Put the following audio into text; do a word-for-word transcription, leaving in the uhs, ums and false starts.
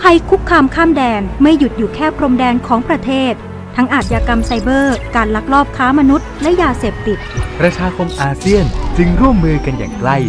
ภัยคุกคามข้ามแดนไม่หยุดอยู่แค่พรมแดนของประเทศทั้งอาชญากรรมไซเบอร์การลักลอบค้ามนุษย์และยาเสพติดประชาคมอาเซียนจึงร่วมมือกันอย่างใกล้